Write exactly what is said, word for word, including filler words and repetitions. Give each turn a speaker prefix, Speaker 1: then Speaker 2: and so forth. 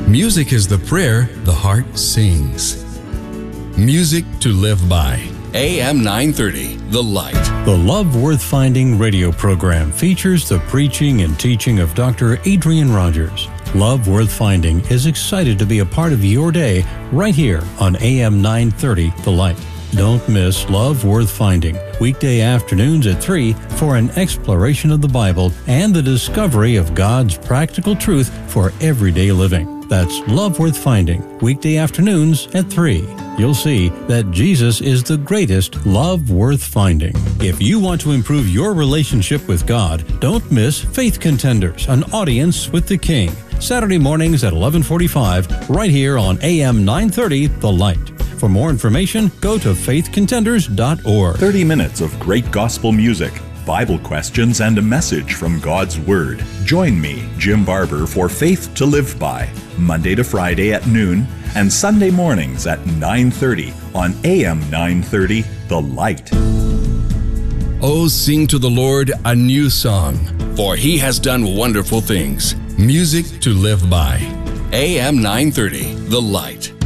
Speaker 1: Music is the prayer the heart sings. Music to live by. A M nine thirty, The Light.
Speaker 2: The Love Worth Finding radio program features the preaching and teaching of Doctor Adrian Rogers. Love Worth Finding is excited to be a part of your day right here on A M nine thirty, The Light. Don't miss Love Worth Finding, weekday afternoons at three for an exploration of the Bible and the discovery of God's practical truth for everyday living. That's Love Worth Finding, weekday afternoons at three. You'll see that Jesus is the greatest love worth finding. If you want to improve your relationship with God, don't miss Faith Contenders, an audience with the King. Saturday mornings at eleven forty-five, right here on A M nine thirty, The Light. For more information, go to faith contenders dot org.
Speaker 3: thirty minutes of great gospel music, Bible questions, and a message from God's Word. Join me, Jim Barber, for Faith to Live By, Monday to Friday at noon and Sunday mornings at nine thirty on A M nine thirty, The Light.
Speaker 1: Oh, sing to the Lord a new song, for He has done wonderful things. Music to live by. A M nine thirty, The Light.